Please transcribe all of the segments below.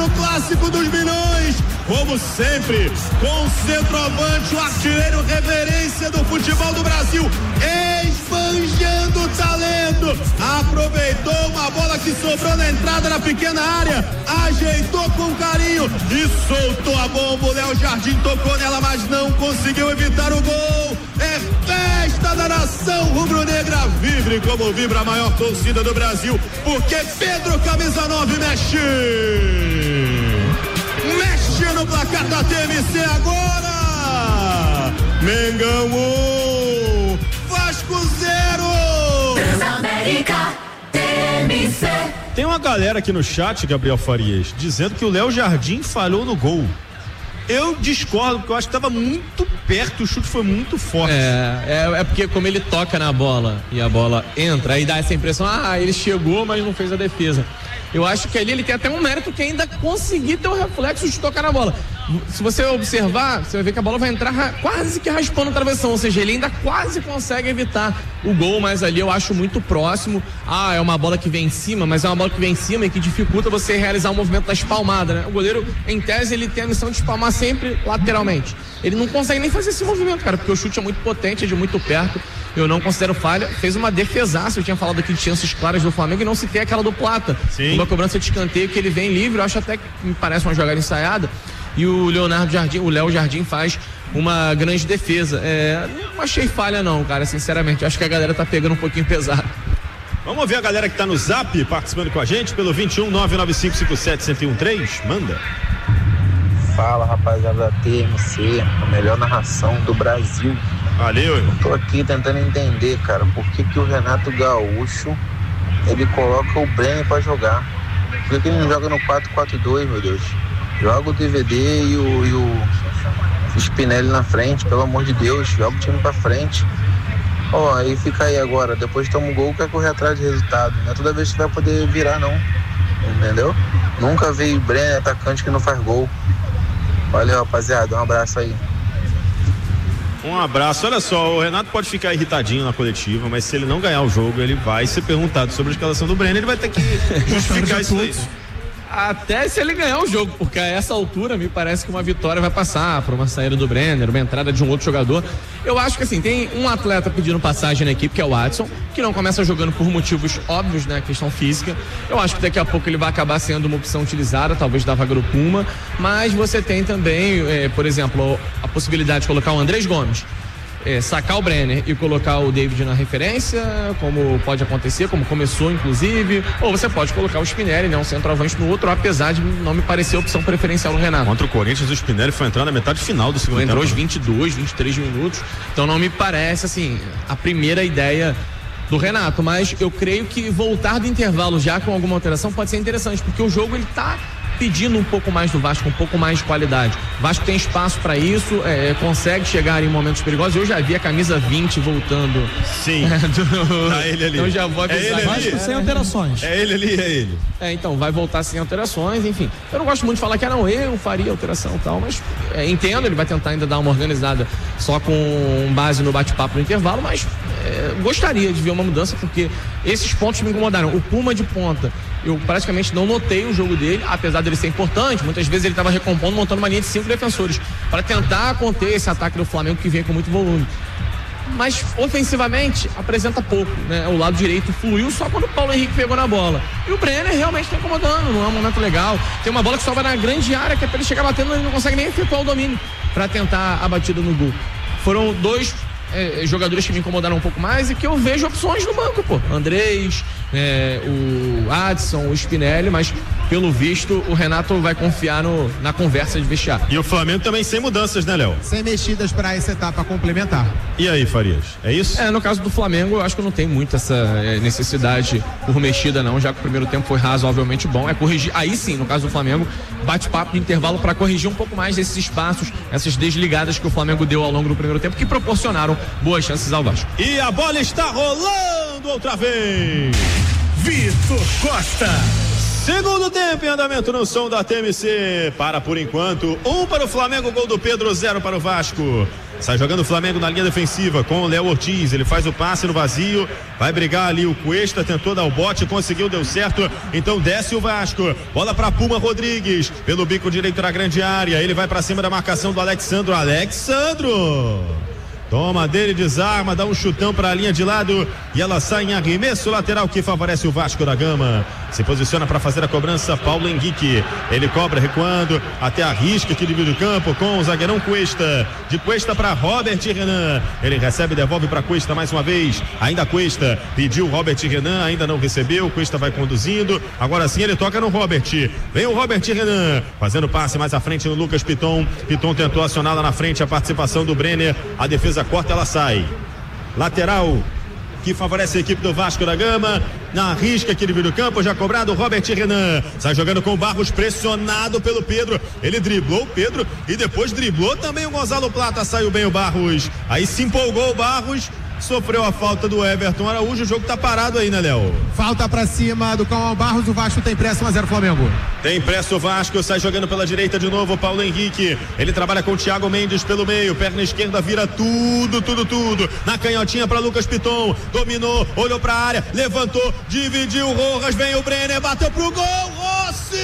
no Clássico dos Milhões. Como sempre, com o centroavante, o artilheiro referência do futebol do Brasil, esbanjando o talento, aproveitou uma bola que sobrou na entrada da pequena área, ajeitou com carinho e soltou a bomba. O Léo Jardim tocou nela, mas não conseguiu evitar o gol. É festa da nação rubro-negra, vibre como vibra a maior torcida do Brasil, porque Pedro Camisa 9 mexe no placar da TMC agora. Mengão 1, Vasco 0. Transamérica TMC. Tem uma galera aqui no chat, Gabriel Farias, dizendo que o Léo Jardim falhou no gol. Eu discordo, porque eu acho que estava muito perto, o chute foi muito forte. É porque como ele toca na bola e a bola entra, aí dá essa impressão, ele chegou, mas não fez a defesa. Eu acho que ali ele tem até um mérito que ainda conseguir ter o reflexo de tocar na bola. Se você observar, você vai ver que a bola vai entrar quase que raspando o travessão, ou seja, ele ainda quase consegue evitar o gol, mas ali eu acho muito próximo. É uma bola que vem em cima, mas é uma bola que vem em cima e que dificulta você realizar o movimento da espalmada, né? O goleiro, em tese, ele tem a missão de espalmar sempre lateralmente. Ele não consegue nem fazer esse movimento, cara, porque o chute é muito potente, é de muito perto. Eu não considero falha, fez uma defesaça. Eu tinha falado aqui de chances claras do Flamengo e não citei aquela do Plata. Sim. Uma cobrança de escanteio que ele vem livre, eu acho até que me parece uma jogada ensaiada. E o Léo Jardim faz uma grande defesa. Não achei falha não, cara, sinceramente. Acho que a galera tá pegando um pouquinho pesado. Vamos ver a galera que tá no Zap participando com a gente pelo 21-99557-1013. Manda. Fala, rapaziada da TMC, a melhor narração do Brasil. Valeu. Eu tô aqui tentando entender, cara, por que o Renato Gaúcho ele coloca o Brenner pra jogar. Por que ele não joga no 4-4-2, meu Deus? Joga o DVD e o Spinelli na frente, pelo amor de Deus, joga o time pra frente. Aí fica aí agora, depois toma um gol, quer correr atrás de resultado. Não é toda vez que vai poder virar, não. Entendeu? Nunca vi Brenner atacante que não faz gol. Valeu, rapaziada, um abraço aí. Um abraço. Olha só, o Renato pode ficar irritadinho na coletiva, mas se ele não ganhar o jogo, ele vai ser perguntado sobre a escalação do Brenner, ele vai ter que justificar isso aí. Até se ele ganhar o jogo, porque a essa altura me parece que uma vitória vai passar por uma saída do Brenner, uma entrada de um outro jogador. Eu acho que assim, tem um atleta pedindo passagem na equipe, que é o Adson, que não começa jogando por motivos óbvios, né, questão física. Eu acho que daqui a pouco ele vai acabar sendo uma opção utilizada, talvez da vaga do Puma, mas você tem também, por exemplo, a possibilidade de colocar o Andrés Gomes, sacar o Brenner e colocar o David na referência, como pode acontecer, como começou inclusive, ou você pode colocar o Spinelli, né, um centroavante no outro, apesar de não me parecer a opção preferencial do Renato. Contra o Corinthians, o Spinelli foi entrar na metade final do segundo tempo. Entrou aos 22, 23 minutos, então não me parece assim a primeira ideia do Renato, mas eu creio que voltar do intervalo já com alguma alteração pode ser interessante, porque o jogo ele tá pedindo um pouco mais do Vasco, um pouco mais de qualidade. O Vasco tem espaço para isso, consegue chegar em momentos perigosos. Eu já vi a camisa 20 voltando. Sim. Tá ele ali. Eu já vou avisar. Vasco sem alterações. É ele ali, é ele. Então, vai voltar sem alterações, enfim. Eu não gosto muito de falar que eu faria alteração e tal, mas entendo, ele vai tentar ainda dar uma organizada só com base no bate-papo no intervalo, mas gostaria de ver uma mudança, porque esses pontos me incomodaram. O Puma de ponta, eu praticamente não notei o jogo dele, apesar dele ser importante. Muitas vezes ele estava recompondo, montando uma linha de 5 defensores para tentar conter esse ataque do Flamengo que vem com muito volume. Mas ofensivamente apresenta pouco, né? O lado direito fluiu só quando o Paulo Henrique pegou na bola. E o Brenner realmente está incomodando, não é um momento legal. Tem uma bola que sobra na grande área, que é para ele chegar batendo, ele não consegue nem efetuar o domínio para tentar a batida no gol. Foram dois jogadores que me incomodaram um pouco mais e que eu vejo opções no banco, pô. Andrés, o Adson, o Spinelli, mas pelo visto o Renato vai confiar na conversa de vestiário. E o Flamengo também sem mudanças, né, Léo? Sem mexidas para essa etapa complementar. E aí, Farias? É isso? No caso do Flamengo, eu acho que não tem muito essa necessidade por mexida, não, já que o primeiro tempo foi razoavelmente bom. Corrigir, aí sim, no caso do Flamengo, bate-papo de intervalo para corrigir um pouco mais desses espaços, essas desligadas que o Flamengo deu ao longo do primeiro tempo, que proporcionaram boas chances ao Vasco. E a bola está rolando outra vez. Vitor Costa. Segundo tempo em andamento no som da TMC. Para por enquanto, 1 para o Flamengo, gol do Pedro, 0 para o Vasco. Sai jogando o Flamengo na linha defensiva com o Léo Ortiz. Ele faz o passe no vazio, vai brigar ali o Cuesta, tentou dar o bote, conseguiu, deu certo. Então desce o Vasco. Bola para Puma Rodrigues, pelo bico direito na grande área. Ele vai para cima da marcação do Alexandro. Toma dele, desarma, dá um chutão para a linha de lado e ela sai em arremesso lateral que favorece o Vasco da Gama. Se posiciona para fazer a cobrança Paulo Henrique. Ele cobra recuando, até arrisca aqui de meio do campo com o zagueirão Cuesta. De Cuesta para Robert Renan. Ele recebe e devolve para Cuesta mais uma vez. Ainda Cuesta pediu Robert Renan, ainda não recebeu. Cuesta vai conduzindo. Agora sim ele toca no Robert. Vem o Robert Renan fazendo passe mais à frente no Lucas Piton. Piton tentou acionar lá na frente a participação do Brenner. A defesa corta, ela sai. Lateral que favorece a equipe do Vasco da Gama. Na risca aqui do campo, já cobrado o Robert Renan. Sai jogando com o Barros, pressionado pelo Pedro. Ele driblou o Pedro e depois driblou também o Gonzalo Plata. Saiu bem o Barros. Aí se empolgou o Barros. Sofreu a falta do Everton Araújo. O jogo tá parado aí, né, Léo? Falta pra cima do Cauã Barros. O Vasco tem pressa, 1-0 Flamengo. Tem pressa o Vasco. Sai jogando pela direita de novo o Paulo Henrique. Ele trabalha com o Thiago Mendes pelo meio. Perna esquerda vira tudo. Na canhotinha pra Lucas Piton. Dominou, olhou pra área, levantou, dividiu. Rojas, vem o Brenner, bateu pro gol. Rossi!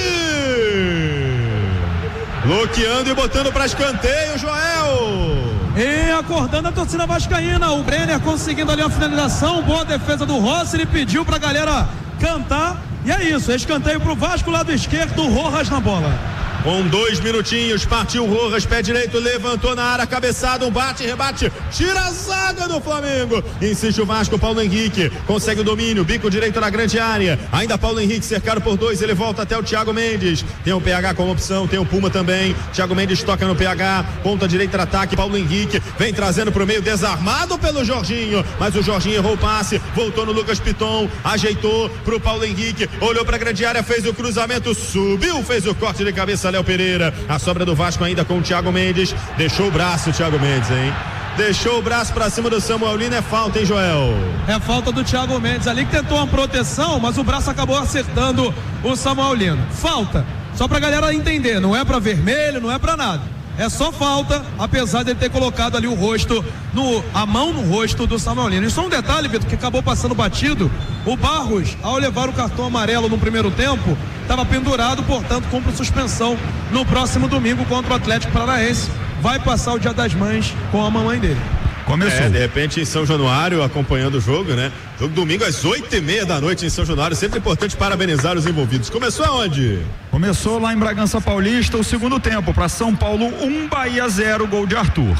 Bloqueando e botando pra escanteio, Joel. E acordando a torcida vascaína, o Brenner conseguindo ali uma finalização, boa defesa do Rossi, ele pediu pra galera cantar, e é isso, escanteio pro Vasco, lado esquerdo, Rojas na bola. Com 2 minutinhos, partiu Rojas, pé direito, levantou na área, cabeçada, um bate, rebate, tira a zaga do Flamengo. Insiste o Vasco, Paulo Henrique, consegue o domínio, bico direito na grande área. Ainda Paulo Henrique, cercado por 2, ele volta até o Thiago Mendes. Tem o PH como opção, tem o Puma também. Thiago Mendes toca no PH, ponta direita de ataque, Paulo Henrique, vem trazendo pro meio, desarmado pelo Jorginho, mas o Jorginho errou o passe, voltou no Lucas Piton, ajeitou pro Paulo Henrique, olhou pra grande área, fez o cruzamento, subiu, fez o corte de cabeça, Léo Pereira. A sobra do Vasco ainda com o Thiago Mendes. Deixou o braço o Thiago Mendes, hein? Deixou o braço pra cima do Samuel Lino. É falta, hein, Joel? É falta do Thiago Mendes ali, que tentou uma proteção, mas o braço acabou acertando o Samuel Lino. Falta. Só pra galera entender, não é pra vermelho, não é pra nada. É só falta, apesar de ele ter colocado ali o rosto, a mão no rosto do Samuel Lino. E só um detalhe, Vitor, que acabou passando batido. O Barros, ao levar o cartão amarelo no primeiro tempo, estava pendurado, portanto, cumpre suspensão no próximo domingo contra o Atlético Paranaense. Vai passar o Dia das Mães com a mamãe dele. Começou. De repente em São Januário, acompanhando o jogo, né? Jogo domingo às 8h30 da noite em São Januário. Sempre importante parabenizar os envolvidos. Começou aonde? Começou lá em Bragança Paulista, o segundo tempo, para São Paulo 1, Bahia 0, gol de Arthur.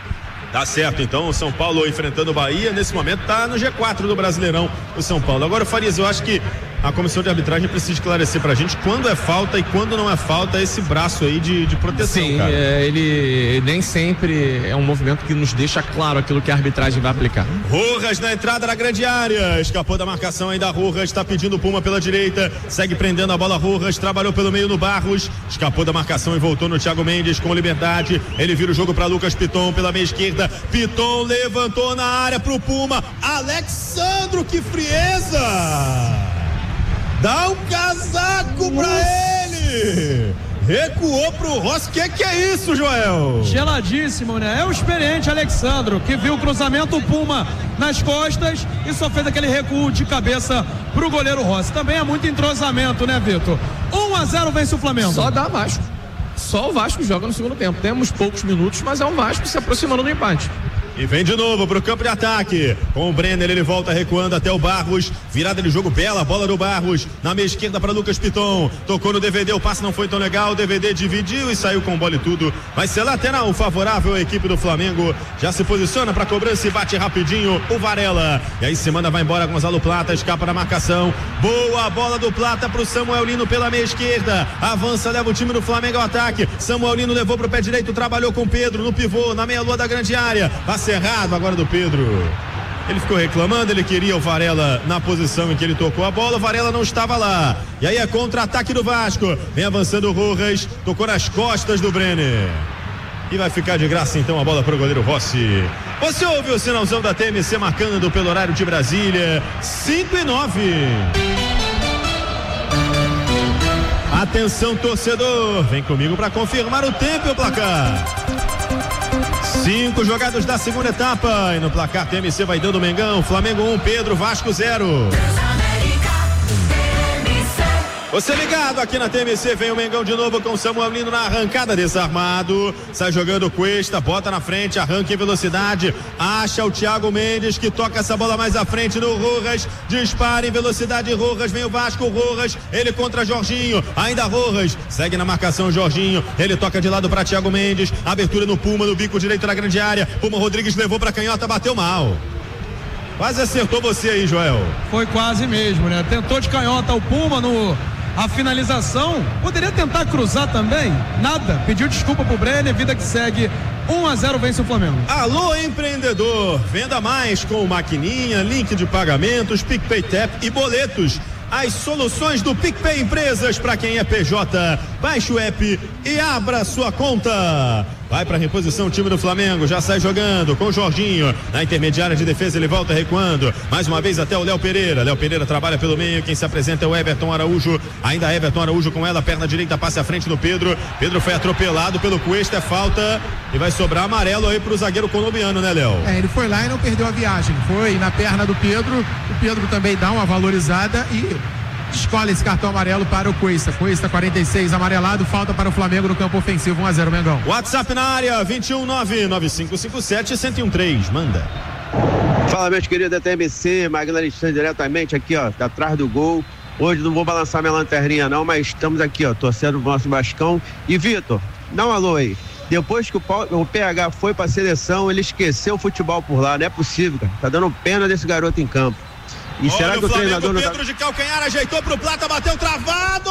Tá certo, então o São Paulo enfrentando o Bahia, nesse momento tá no G4 do Brasileirão, o São Paulo. Agora, Farias, eu acho que a comissão de arbitragem precisa esclarecer pra gente quando é falta e quando não é falta esse braço aí de proteção. Sim, cara. Ele nem sempre é um movimento que nos deixa claro aquilo que a arbitragem vai aplicar. Rojas na entrada da grande área, escapou da marcação ainda. Rojas tá pedindo o Puma pela direita, segue prendendo a bola. Rojas trabalhou pelo meio no Barros, escapou da marcação e voltou no Thiago Mendes com liberdade. Ele vira o jogo pra Lucas Piton pela meia esquerda. Piton levantou na área pro Puma. Alexandro, que frieza! Dá um casaco pra ele! Recuou pro Rossi. Que é isso, Joel? Geladíssimo, né? É o experiente Alexandro, que viu o cruzamento, o Puma nas costas e só fez aquele recuo de cabeça pro goleiro Rossi. Também é muito entrosamento, né, Vitor? 1-0 vence o Flamengo. Só dá Vasco. Só o Vasco joga no segundo tempo. Temos poucos minutos, mas é um Vasco se aproximando do empate. E vem de novo pro campo de ataque. Com o Brenner, ele volta recuando até o Barros. Virada de jogo, bela bola do Barros. Na meia esquerda para Lucas Piton. Tocou no DVD, o passe não foi tão legal. O DVD dividiu e saiu com bola e tudo. Vai ser lateral favorável à equipe do Flamengo. Já se posiciona para cobrança e bate rapidinho o Varela. E aí semana vai embora Gonzalo Plata, escapa da marcação. Boa bola do Plata pro Samuel Lino pela meia esquerda. Avança, leva o time do Flamengo ao ataque. Samuel Lino levou pro pé direito, trabalhou com Pedro no pivô, na meia lua da grande área. Passe errado agora do Pedro. Ele ficou reclamando, ele queria o Varela na posição em que ele tocou a bola, o Varela não estava lá. E aí é contra-ataque do Vasco. Vem avançando o Rojas, tocou nas costas do Brenner. E vai ficar de graça então a bola para o goleiro Rossi. Você ouve o sinalzão da TMC marcando pelo horário de Brasília, 5:09. Atenção, torcedor, vem comigo para confirmar o tempo e o placar. 5 jogados da segunda etapa e no placar TMC vai dando Mengão, Flamengo 1, Pedro, Vasco 0. Você ligado aqui na TMC, vem o Mengão de novo com o Samuel Lino na arrancada, desarmado, sai jogando Cuesta, bota na frente, arranca em velocidade, acha o Thiago Mendes que toca essa bola mais à frente no Rojas, dispara em velocidade, Rojas, vem o Vasco, Rojas, ele contra Jorginho, ainda Rojas, segue na marcação Jorginho, ele toca de lado para Thiago Mendes, abertura no Puma, no bico direito na grande área, Puma Rodrigues levou para canhota, bateu mal. Quase acertou você aí, Joel. Foi quase mesmo, né? Tentou de canhota o Puma a finalização, poderia tentar cruzar também, nada, pediu desculpa pro Brenner, vida que segue, 1-0 vence o Flamengo. Alô, empreendedor, venda mais com maquininha, link de pagamentos, PicPay Tap e boletos. As soluções do PicPay Empresas para quem é PJ. Baixe o app e abra sua conta. Vai para reposição o time do Flamengo, já sai jogando com o Jorginho. Na intermediária de defesa ele volta recuando. Mais uma vez até o Léo Pereira. Léo Pereira trabalha pelo meio, quem se apresenta é o Everton Araújo. Ainda Everton Araújo com ela, perna direita, passe à frente do Pedro. Pedro foi atropelado pelo Cuesta, é falta. E vai sobrar amarelo aí pro zagueiro colombiano, né, Léo? Ele foi lá e não perdeu a viagem. Foi na perna do Pedro. O Pedro também dá uma valorizada e escolhe esse cartão amarelo para o Cuesta. Cuesta 46, amarelado, falta para o Flamengo no campo ofensivo, 1-0 Mengão. WhatsApp na área, 2199557-1013, manda. Fala, meus queridos da TMC, Magno Alexandre diretamente aqui, ó, atrás do gol. Hoje não vou balançar minha lanterninha não, mas estamos aqui, ó, torcendo o nosso Vascão. E Vitor, dá um alô aí. Depois que o PH foi para a seleção, ele esqueceu o futebol por lá, não é possível, cara. Tá dando pena desse garoto em campo. E olha, será que o treinador não Pedro de calcanhar ajeitou pro Plata, bateu travado.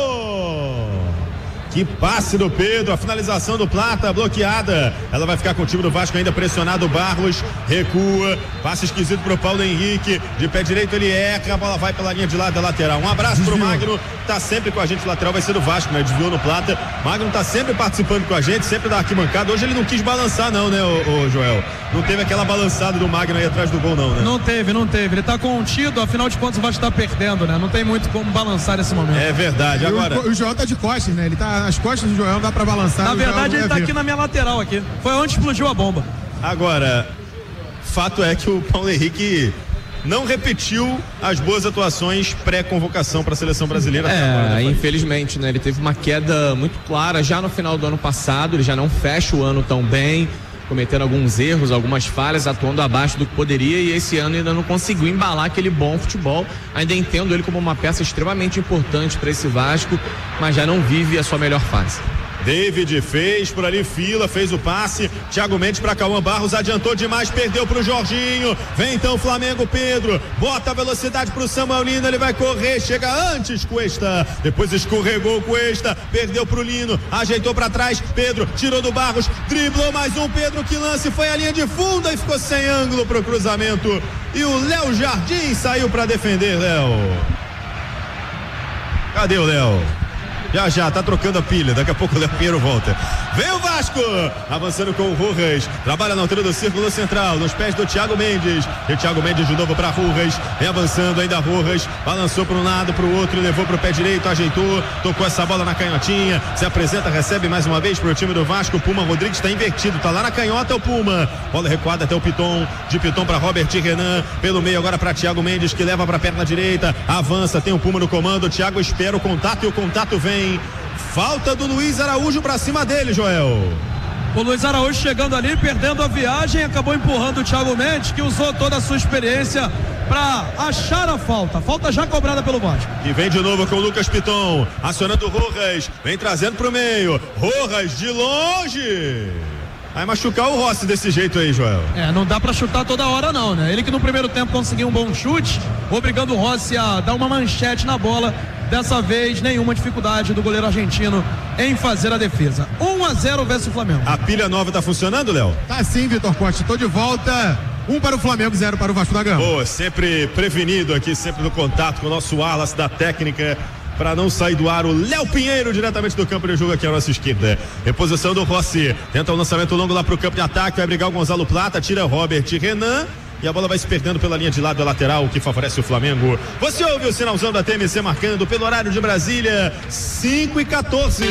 Que passe do Pedro, a finalização do Plata bloqueada. Ela vai ficar com o time do Vasco ainda pressionado. Barros recua, passe esquisito pro Paulo Henrique, de pé direito ele erra, a bola vai pela linha de lado da lateral. Um abraço pro Magno, tá sempre com a gente, lateral vai ser do Vasco, né? Desviou no Plata. Magno tá sempre participando com a gente, sempre da arquibancada. Hoje ele não quis balançar não, né, o Joel? Não teve aquela balançada do Magno aí atrás do gol não, né? Não teve. Ele tá contido, afinal de contas o Vasco tá perdendo, né? Não tem muito como balançar nesse momento. É verdade. Agora o Joel tá de costas, né? Ele tá nas costas do Joel, não dá pra balançar. Na verdade ele tá aqui na minha lateral aqui. Foi onde explodiu a bomba. Agora, fato é que o Paulo Henrique não repetiu as boas atuações pré-convocação para a seleção brasileira. Infelizmente, né? Ele teve uma queda muito clara já no final do ano passado, ele já não fecha o ano tão bem, cometendo alguns erros, algumas falhas, atuando abaixo do que poderia, e esse ano ainda não conseguiu embalar aquele bom futebol. Ainda entendo ele como uma peça extremamente importante para esse Vasco, mas já não vive a sua melhor fase. David fez por ali fila, fez o passe, Thiago Mendes para Cauã Barros, adiantou demais, perdeu pro Jorginho, vem então o Flamengo, Pedro, bota a velocidade pro Samuel Lino, ele vai correr, chega antes Cuesta, depois escorregou Cuesta, perdeu pro Lino, ajeitou para trás, Pedro tirou do Barros, driblou mais um, Pedro que lance, foi a linha de fundo e ficou sem ângulo pro cruzamento, e o Léo Jardim saiu para defender, Léo. Cadê o Léo? Já, tá trocando a pilha, daqui a pouco o Léo Pinheiro volta. Vem o Vasco, avançando com o Rojas, trabalha na altura do círculo central, nos pés do Thiago Mendes, e o Thiago Mendes de novo para Rojas, vem avançando ainda Rojas, balançou para um lado, para o outro, levou para o pé direito, ajeitou, tocou essa bola na canhotinha, se apresenta, recebe mais uma vez para o time do Vasco, o Puma Rodrigues está invertido, tá lá na canhota o Puma, bola recuada até o Piton, de Piton para Robert Renan, pelo meio agora para Thiago Mendes, que leva para a perna direita, avança, tem o Puma no comando, o Thiago espera o contato e o contato vem. Falta do Luiz Araújo pra cima dele, Joel. O Luiz Araújo chegando ali, perdendo a viagem, acabou empurrando o Thiago Mendes, que usou toda a sua experiência para achar a falta já cobrada pelo Vasco. E vem de novo com o Lucas Piton, acionando o Rojas, vem trazendo pro meio, Rojas de longe. Vai machucar o Rossi desse jeito aí, Joel. Não dá pra chutar toda hora não, né? Ele que no primeiro tempo conseguiu um bom chute, obrigando o Rossi a dar uma manchete na bola. Dessa vez, nenhuma dificuldade do goleiro argentino em fazer a defesa. 1-0 vence o Flamengo. A pilha nova tá funcionando, Léo? Tá sim, Vitor Costa. Tô de volta. 1 para o Flamengo, 0 para o Vasco da Gama. Pô, sempre prevenido aqui, sempre no contato com o nosso Wallace da técnica, para não sair do ar, o Léo Pinheiro, diretamente do campo de jogo aqui à nossa esquerda. Reposição do Rossi, tenta o lançamento longo lá pro campo de ataque, vai brigar o Gonzalo Plata, tira o Robert Renan, e a bola vai se perdendo pela linha de lado lateral, que favorece o Flamengo. Você ouve o sinalzão da TMC marcando pelo horário de Brasília, 5:14.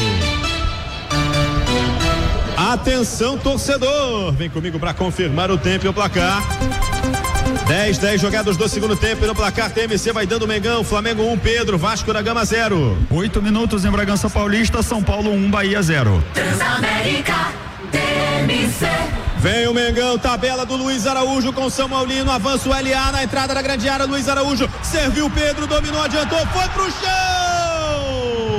Atenção, torcedor, vem comigo para confirmar o tempo e o placar. 10 jogados do segundo tempo e no placar TMC vai dando Mengão, Flamengo 1, Pedro, Vasco da Gama 0. 8 minutos em Bragança Paulista, São Paulo 1, Bahia 0. Transamérica, TMC. Vem o Mengão, tabela do Luiz Araújo com São Paulino, avança o LA na entrada da grande área, Luiz Araújo, serviu Pedro, dominou, adiantou, foi pro chão!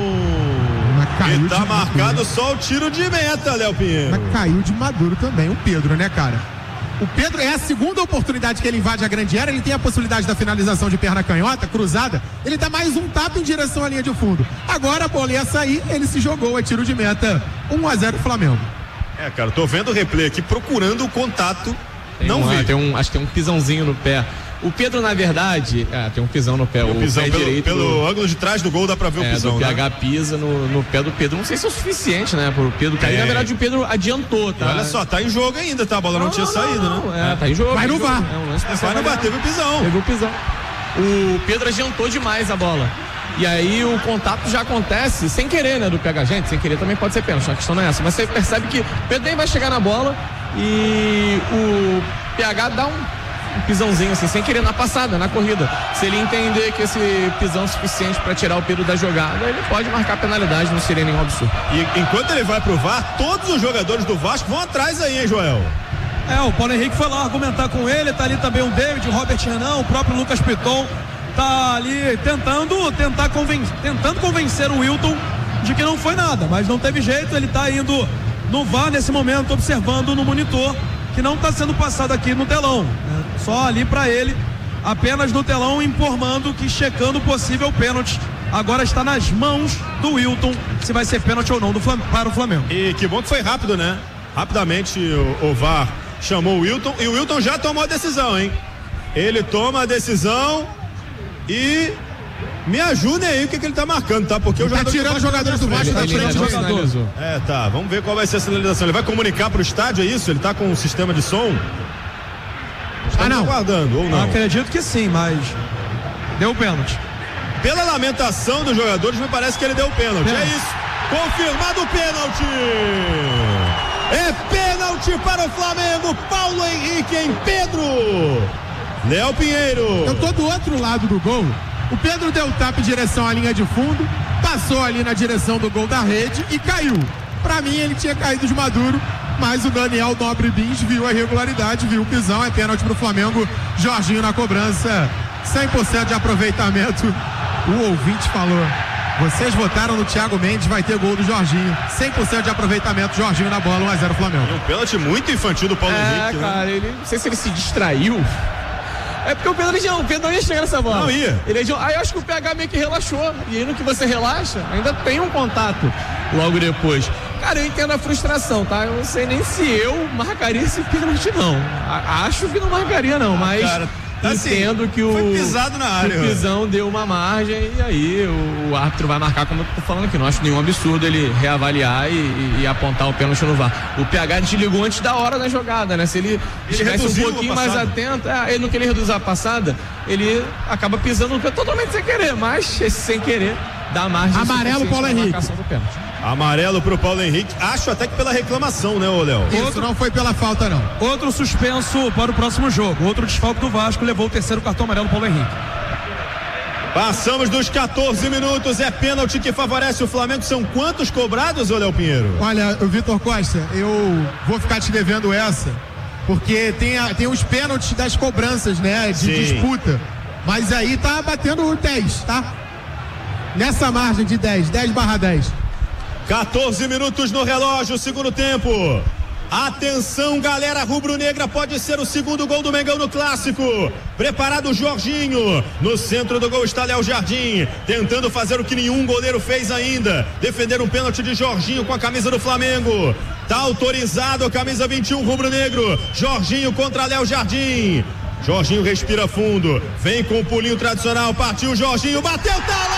E tá marcado só o tiro de meta, Léo Pinheiro. Mas caiu de maduro também o Pedro, né, cara? O Pedro é a segunda oportunidade que ele invade a grande área, ele tem a possibilidade da finalização de perna canhota, cruzada, ele dá mais um tapa em direção à linha de fundo. Agora a bola ia sair, ele se jogou, é tiro de meta, 1-0 Flamengo. Cara, tô vendo o replay aqui, procurando o contato, não vi. Acho que tem um pisãozinho no pé. O Pedro, na verdade, tem um pisão no pé. O pisão pé direito. Pelo ângulo de trás do gol dá pra ver o pisão. O PH pisa no pé do Pedro. Não sei se é o suficiente, né? Pro Pedro cair. Na verdade, o Pedro adiantou, tá? Olha só, tá em jogo ainda, tá? A bola não tinha saído, né? Tá em jogo. Vai no VAR. Vai no VAR, teve o pisão. Teve o pisão. O Pedro adiantou demais a bola. E aí o contato já acontece sem querer, né? Do PH. Gente, sem querer também pode ser pênalti. A questão não é essa. Mas você percebe que o Pedro nem vai chegar na bola e o PH dá um pisãozinho assim, sem querer, na passada, na corrida. Se ele entender que esse pisão é suficiente para tirar o Pedro da jogada, ele pode marcar penalidade, não seria nenhum absurdo. E enquanto ele vai pro VAR, todos os jogadores do Vasco vão atrás aí, hein, Joel? O Paulo Henrique foi lá argumentar com ele, tá ali também o David, o Robert Renan, o próprio Lucas Piton, tá ali tentando convencer o Wilton de que não foi nada, mas não teve jeito, ele tá indo no VAR nesse momento, observando no monitor, que não está sendo passado aqui no telão, né? Só ali para ele, apenas no telão, informando que checando o possível pênalti. Agora está nas mãos do Wilton se vai ser pênalti ou não para o Flamengo. E que bom que foi rápido, né? Rapidamente o VAR chamou o Wilton e o Wilton já tomou a decisão, hein? Ele toma a decisão e me ajudem aí o que ele tá marcando, tá? Porque o jogador tirando os jogadores do Vasco da frente do jogador. Tá, vamos ver qual vai ser a sinalização. Ele vai comunicar pro estádio, é isso? Ele tá com um sistema de som? Estamos aguardando, ou não? Acredito que sim, mas deu o pênalti. Pela lamentação dos jogadores, me parece que ele deu o pênalti. É isso, confirmado o pênalti. É pênalti para o Flamengo. Paulo Henrique em Pedro. Léo Pinheiro. Eu tô do outro lado do gol. O Pedro deu o tapa em direção à linha de fundo, passou ali na direção do gol da rede e caiu. Pra mim ele tinha caído de maduro, mas o Daniel Nobre Bins viu a irregularidade, viu o pisão, é pênalti pro Flamengo. Jorginho na cobrança, 100% de aproveitamento. O ouvinte falou: vocês votaram no Thiago Mendes, vai ter gol do Jorginho. 100% de aproveitamento, Jorginho na bola, 1-0 Flamengo. Um pênalti muito infantil do Paulo Henrique, cara, né? Não sei se ele se distraiu. É porque o Pedro não ia chegar nessa bola. Não ia. Aí eu acho que o PH meio que relaxou. E aí no que você relaxa, ainda tem um contato logo depois. Cara, eu entendo a frustração, tá? Eu não sei nem se eu marcaria esse pênalti, não. Acho que não marcaria, não, mas cara, entendo que foi pisado na área. O pisão deu uma margem e aí o árbitro vai marcar, como eu tô falando aqui. Não acho nenhum absurdo ele reavaliar e apontar o pênalti no VAR. O PH desligou antes da hora da jogada, né? Se ele estivesse um pouquinho mais atento, ele não queria reduzir a passada, ele acaba pisando no pé totalmente sem querer, mas esse sem querer dá margem. Amarelo, Paulo Henrique. Amarelo pro Paulo Henrique, acho até que pela reclamação, né, ô Léo? Isso não foi pela falta, não. Outro suspenso para o próximo jogo, outro desfalque do Vasco, levou o terceiro cartão amarelo, Paulo Henrique. Passamos dos 14 minutos, é pênalti que favorece o Flamengo. São quantos cobrados, ô Léo Pinheiro? Olha, o Vitor Costa, eu vou ficar te devendo essa, porque tem os pênaltis das cobranças, né, de disputa, mas aí tá batendo 10, tá? Nessa margem de 10/10. 14 minutos no relógio, segundo tempo. Atenção, galera rubro-negra, pode ser o segundo gol do Mengão no clássico. Preparado o Jorginho. No centro do gol está Léo Jardim, tentando fazer o que nenhum goleiro fez ainda, defender um pênalti de Jorginho com a camisa do Flamengo. Tá autorizado a camisa 21 rubro-negro. Jorginho contra Léo Jardim. Jorginho respira fundo, vem com o pulinho tradicional, partiu Jorginho, bateu, tá lá!